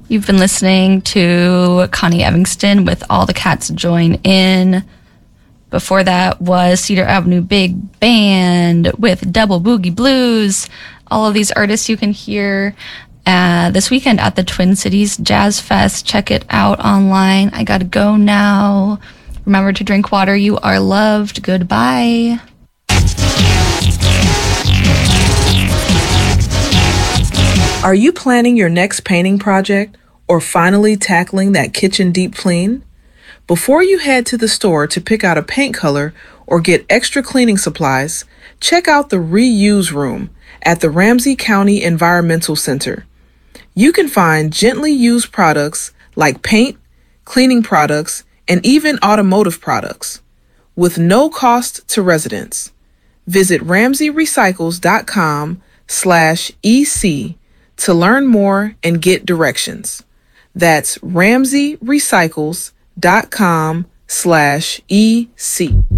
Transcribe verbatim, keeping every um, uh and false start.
You've been listening to Connie Evanston with All the Cats Join In. Before that was Cedar Avenue Big Band with Double Boogie Blues. All of these artists you can hear uh, this weekend at the Twin Cities Jazz Fest. Check it out online. I gotta go now. Remember to drink water. You are loved. Goodbye. Are you planning your next painting project or finally tackling that kitchen deep clean? Before you head to the store to pick out a paint color or get extra cleaning supplies, check out the Reuse Room at the Ramsey County Environmental Center. You can find gently used products like paint, cleaning products, and even automotive products with no cost to residents. Visit ramsey recycles dot com slash E C to learn more and get directions. That's ramsey recycles dot com slash E C.